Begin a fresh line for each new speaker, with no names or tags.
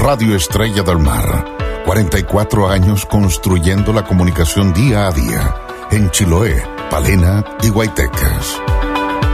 Radio Estrella del Mar. 44 años construyendo la comunicación día a día en Chiloé, Palena y Guaytecas.